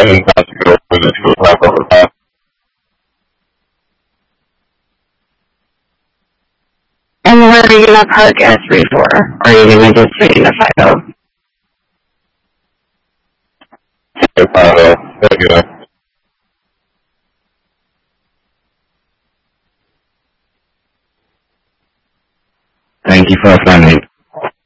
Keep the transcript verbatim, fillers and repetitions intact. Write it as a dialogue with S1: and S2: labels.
S1: driving not to go for the two o'clock overpass.
S2: And where are you going to park at three four? Or are you going to just sit in the five oh?
S1: five oh, regular.
S3: Thank you for attending.